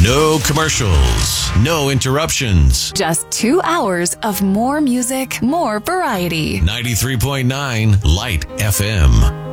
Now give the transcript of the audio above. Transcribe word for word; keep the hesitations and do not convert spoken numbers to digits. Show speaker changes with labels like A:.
A: No commercials, no interruptions.
B: Just two hours of more music, more variety.
A: ninety-three point nine Light F M.